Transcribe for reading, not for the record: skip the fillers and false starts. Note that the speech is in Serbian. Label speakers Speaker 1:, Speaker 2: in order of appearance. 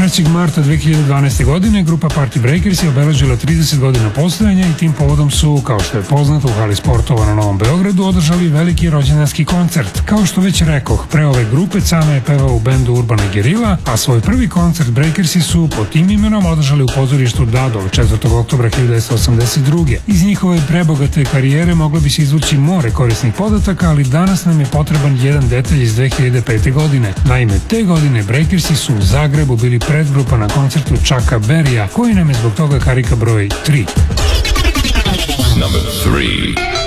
Speaker 1: 3. marta 2012. godine grupa Party Breakers je obeležila 30 godina postojanja i tim povodom su, kao što je poznato, u hali sportova na Novom Beogradu održali veliki rođendanski koncert. Kao što već rekoh, pre ove grupe Cane je pevao u bendu Urbana Gerila, a svoj prvi koncert Breakersi su pod tim imenom održali u pozorištu Dadov 4. oktobra 1982. Iz njihove prebogate karijere moglo bi se izvući more korisnih podataka, ali danas nam je potreban jedan detalj iz 2005. godine. Naime, te godine Breakersi su u Zagrebu bili predgrupa na koncertu Chucka Berrya, koji nam je zbog toga karika broj 3.
Speaker 2: Number 3.